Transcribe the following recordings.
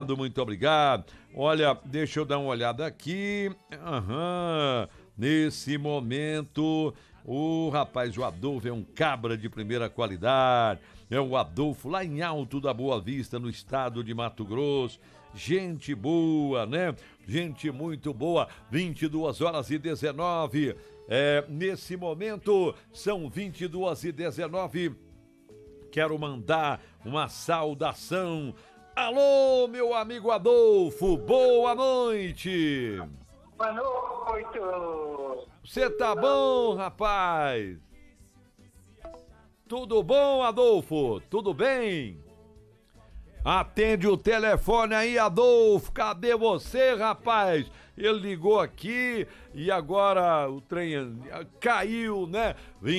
muito obrigado. Olha, deixa eu dar uma olhada aqui. Nesse momento, o Adolfo é um cabra de primeira qualidade. É o Adolfo lá em Alto da Boa Vista, no estado de Mato Grosso. Gente boa, né? Gente muito boa. 22h19. Nesse momento, são 22h19. Quero mandar uma saudação. Alô, meu amigo Adolfo, boa noite. Boa noite. Você tá bom, rapaz? Tudo bom, Adolfo? Tudo bem? Atende o telefone aí, Adolfo. Cadê você, rapaz? Ele ligou aqui e agora o trem caiu, né?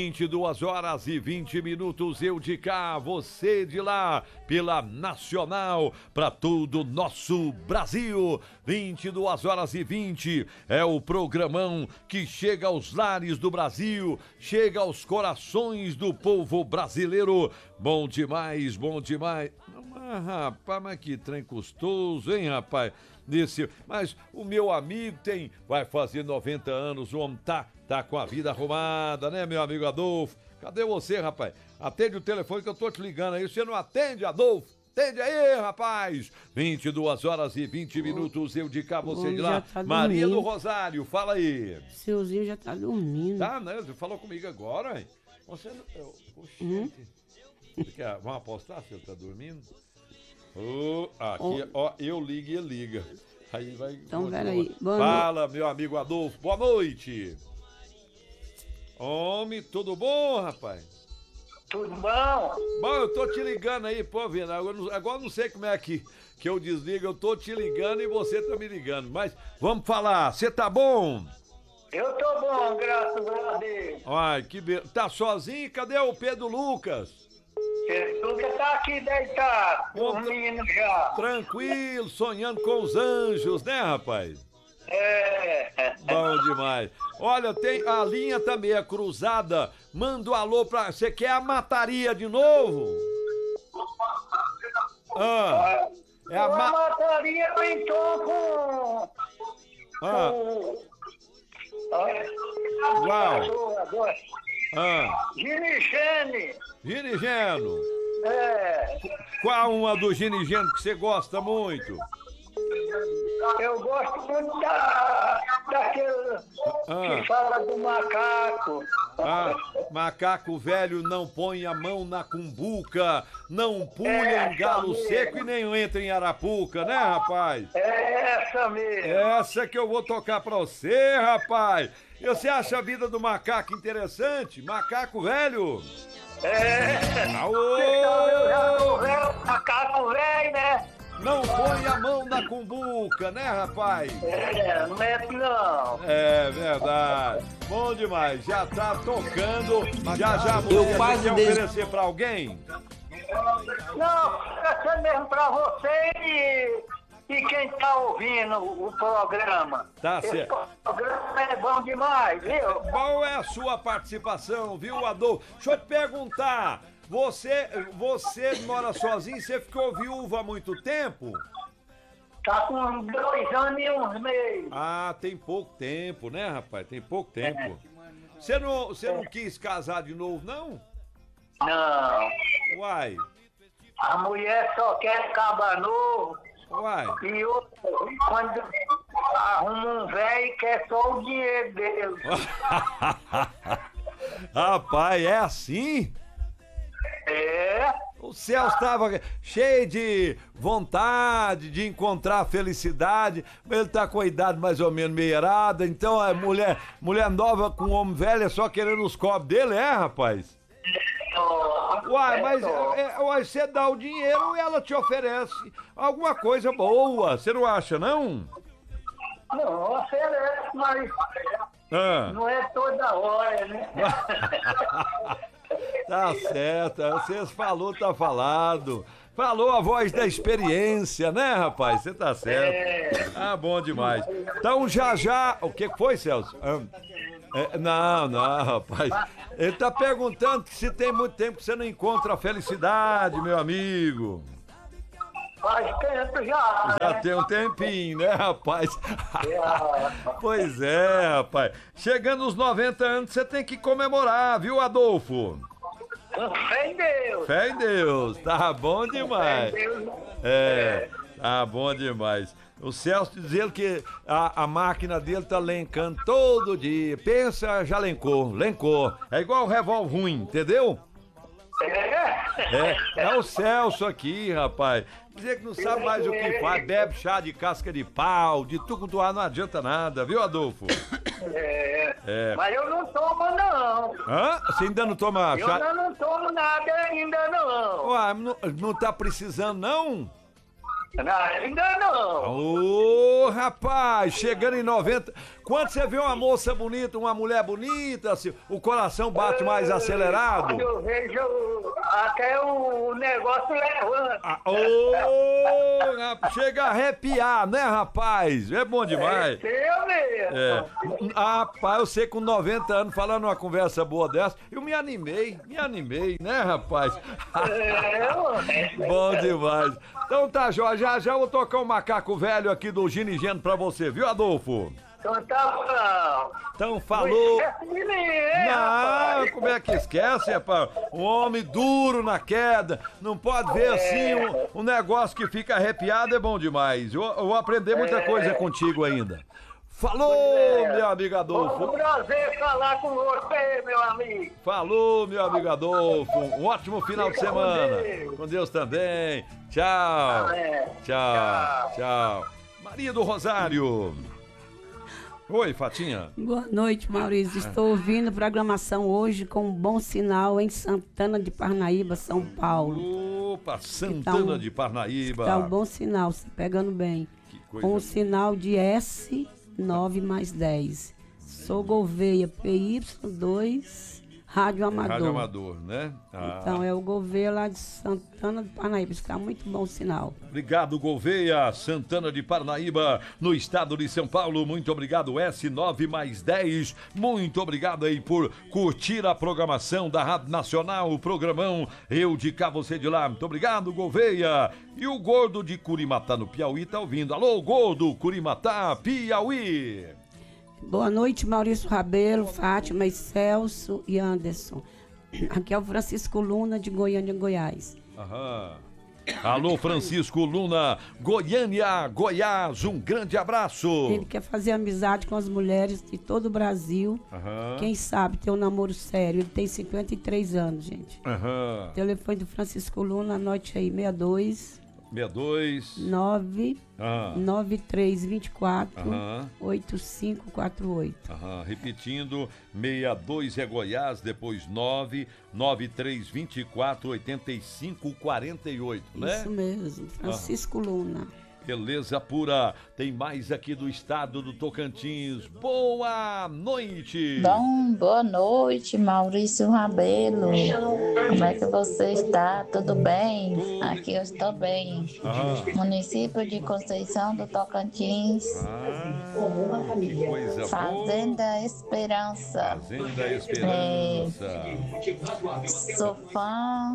22h20, eu de cá, você de lá, pela Nacional, para todo o nosso Brasil. 22h20, é o programão que chega aos lares do Brasil, chega aos corações do povo brasileiro. Bom demais, bom demais. Rapaz, mas que trem custoso, hein, rapaz? Mas o meu amigo vai fazer 90 anos, o homem tá com a vida arrumada, né, meu amigo Adolfo? Cadê você, rapaz? Atende o telefone que eu tô te ligando aí. Você não atende, Adolfo? Atende aí, rapaz! 22h20, eu de cá, você de lá. Tá Maria do Rosário, fala aí. Seuzinho já tá dormindo. Tá, né? Você falou comigo agora, hein? Você não... Vamos apostar se ele tá dormindo? Aqui, ó, eu ligo e ele liga. Aí vai. Então, peraí. Fala, meu amigo Adolfo, boa noite. Homem, tudo bom, rapaz? Tudo bom? Bom, eu tô te ligando aí, pô, Vina. Agora não sei como é que eu desligo, eu tô te ligando e você tá me ligando. Mas vamos falar, você tá bom? Eu tô bom, graças a Deus. Ai, que beleza. Tá sozinho? Cadê o Pedro Lucas? Nunca tá aqui deitado, dormindo já. Tranquilo, sonhando com os anjos, né, rapaz? Bom demais. Olha, a linha também é cruzada. Manda um alô pra... Você quer a mataria de novo? É a mataria do então Uau. Ginigeno. Qual uma do Ginigeno que você gosta muito? Eu gosto muito daquele que fala do macaco. Macaco velho não põe a mão na cumbuca, não pulha em galo seco e nem entra em arapuca, né, rapaz? É essa mesmo. Essa que eu vou tocar pra você, rapaz. E você acha a vida do macaco interessante? Macaco velho? Macaco velho, né? Não põe a mão na cumbuca, né, rapaz? Não é não. É verdade. Bom demais. Já tá tocando. Já eu quase quer oferecer pra alguém? Não, oferecer mesmo pra você e quem tá ouvindo o programa. Tá certo. O programa é bom demais, viu? Qual é a sua participação, viu, Adolfo? Deixa eu te perguntar. Você mora sozinho? Você ficou viúva há muito tempo? Tá com 2 anos e uns meses. Ah, tem pouco tempo, né, rapaz? Tem pouco tempo. Você não quis casar de novo, não? Não. Uai. A mulher só quer caba novo. Uai. E outro, quando arruma um velho, quer só o dinheiro dele. Rapaz, é assim? O Celso estava cheio de vontade de encontrar felicidade, mas ele tá com a idade mais ou menos meirada, então a mulher nova com homem velho é só querendo os copos dele, rapaz? Uai, mas você dá o dinheiro e ela te oferece alguma coisa boa, você não acha, não? Não, oferece, mas não é toda hora, né? Tá certo, vocês falou, tá falado. Falou a voz da experiência, né, rapaz? Você tá certo. Ah, bom demais. Então, já... O que foi, Celso? Não, rapaz. Ele tá perguntando se tem muito tempo que você não encontra a felicidade, meu amigo. Faz tempo já. Já né? tem um tempinho, né, rapaz? Já. Pois é, rapaz. Chegando aos 90 anos, você tem que comemorar, viu, Adolfo? Com fé em Deus. Fé em Deus, tá bom Fé em demais. Deus. Tá bom demais. O Celso dizendo que a máquina dele tá lencando todo dia. Pensa, já lencou. É igual o revólver ruim, entendeu? É o Celso aqui, rapaz. Dizer que não sabe mais o que faz, bebe chá de casca de pau, de tucutuá, não adianta nada, viu, Adolfo? Mas eu não tomo, não. Hã? Você ainda não toma Eu chá? não tomo nada ainda, não. Ué, não tá precisando, não? Não, ainda não. Ô, rapaz, chegando em 90. Quando você vê uma moça bonita, uma mulher bonita, assim, o coração bate mais acelerado? Quando eu vejo até o negócio levanta. Chega a arrepiar, né, rapaz? É bom demais. Eu mesmo. Rapaz, eu sei com 90 anos, falando uma conversa boa dessa, eu me animei, né, rapaz? Bom demais. Então tá, Jorge, já vou tocar um macaco velho aqui do Ginigeno pra você, viu, Adolfo? Então tá bom. Então falou. Esquece de mim, hein, Não, rapaz? como é que esquece, rapaz? Um homem duro na queda, não pode ver assim um negócio que fica arrepiado, é bom demais. Eu vou aprender muita coisa contigo ainda. Falou, meu amigo Foi um Adolfo. prazer falar com você, meu amigo. Falou, meu amigo Adolfo. Um ótimo final de Fica com semana. Deus. Com Deus também. Tchau. Amém. Tchau. Maria do Rosário. Oi, Fatinha. Boa noite, Maurício. Estou ouvindo programação hoje com um bom sinal em Santana de Parnaíba, São Paulo. Opa, Santana de Parnaíba. Tá um bom sinal, se pegando bem. Que coisa Com o boa. sinal de S9 mais 10. Sou Gouveia, PY2, Rádio Amador. Rádio Amador, né? Então é o Gouveia lá de Santana de Parnaíba. Está muito bom o sinal. Obrigado, Gouveia, Santana de Parnaíba, no estado de São Paulo. Muito obrigado, S9 mais 10. Muito obrigado aí por curtir a programação da Rádio Nacional, o programão Eu de Cá, Você de Lá. Muito obrigado, Gouveia. E o Gordo de Curimatá, no Piauí, tá ouvindo. Alô, Gordo, Curimatá, Piauí. Boa noite, Maurício Rabelo, Fátima e Celso e Anderson. Aqui é o Francisco Luna, de Goiânia, Goiás. Aham. Alô, Francisco Luna, Goiânia, Goiás, um grande abraço. Ele quer fazer amizade com as mulheres de todo o Brasil. Aham. Quem sabe ter um namoro sério. Ele tem 53 anos, gente. Aham. Telefone do Francisco Luna, anote aí, 62 62. 9 Ah. 9324 Aham. 8548. Aham, repetindo, 62 é Goiás, depois 99324 8548, né? Isso mesmo, Francisco Luna. Beleza pura, tem mais aqui do estado do Tocantins. Boa noite! Boa noite, Maurício Rabelo. Como é que você está? Tudo bem? Aqui eu estou bem. Município de Conceição do Tocantins. Que coisa boa! Fazenda Esperança. Fazenda Esperança. Sou fã.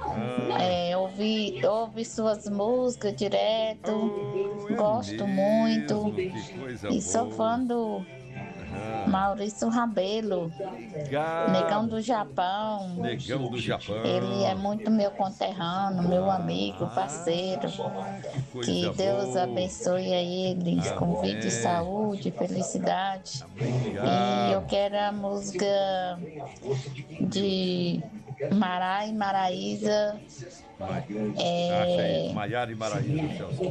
Ouvi suas músicas direto. Gosto muito. Que coisa E sou boa. fã do Maurício Rabelo. Negão do Japão. Negão do Japão. Ele é muito meu conterrâneo, meu amigo, parceiro. Coisa Que Deus boa. abençoe a eles com vida e saúde, felicidade. E eu quero a música de Mará e Maraísa. Acha aí, Maiara e Maraíza, Celso.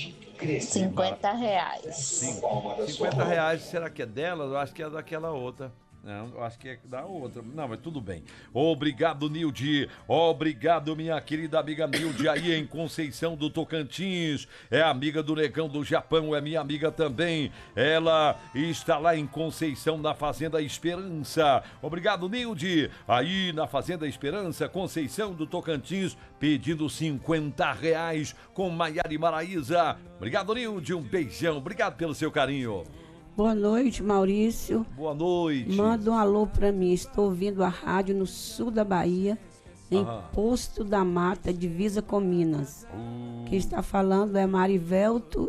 R$50. R$50, será que é dela? Eu acho que é daquela outra. Não, eu acho que é da outra. Não, mas tudo bem. Obrigado, Nilde. Obrigado, minha querida amiga Nilde, aí em Conceição do Tocantins. É amiga do Negão do Japão, é minha amiga também. Ela está lá em Conceição, na Fazenda Esperança. Obrigado, Nilde. Aí na Fazenda Esperança, Conceição do Tocantins, pedindo R$50 com Maiara e Maraíza. Obrigado, Nilde. Um beijão. Obrigado pelo seu carinho. Boa noite, Maurício. Boa noite. Manda um alô pra mim. Estou ouvindo a rádio no sul da Bahia em Posto da Mata, divisa com Minas. Quem está falando é Marivelto